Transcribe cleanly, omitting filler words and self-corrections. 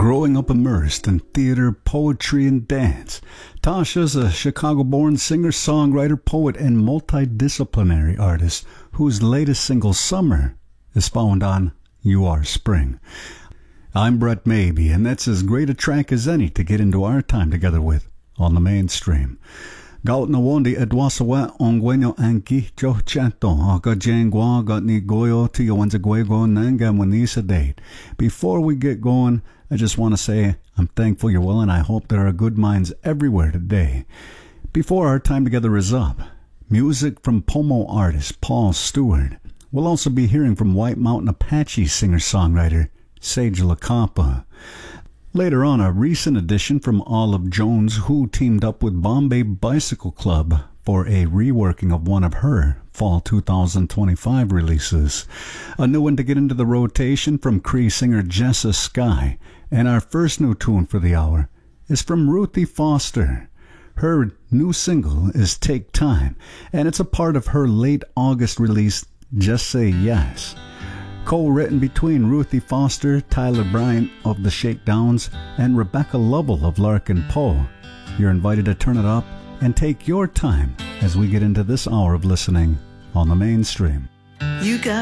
Growing up immersed in theater, poetry, and dance, Tasha's a Chicago-born singer, songwriter, poet, and multidisciplinary artist whose latest single, Summer, is found on You Are Spring. I'm Brett Maybe, and that's as great a track as any to get into our time together with on the mainstream. Gaut na wondi edwasawa ongwenyo anki jo chanto aga jangwa got ni goyo to yo wanza gwego nanga munisa date. Before we get going, I just want to say I'm thankful you're well, and I hope there are good minds everywhere today. Before our time together is up, music from Pomo artist Paul Stewart. We'll also be hearing from White Mountain Apache singer-songwriter Sage LaCampa. Later on, a recent addition from Olive Jones, who teamed up with Bombay Bicycle Club for a reworking of one of her fall 2025 releases. A new one to get into the rotation from Cree singer Jessa Sky. And our first new tune for the hour is from Ruthie Foster. Her new single is Take Time, and it's a part of her late August release, Just Say Yes. Co-written between Ruthie Foster, Tyler Bryant of the Shakedowns, and Rebecca Lovell of Larkin Poe. You're invited to turn it up and take your time as we get into this hour of listening on the mainstream. You got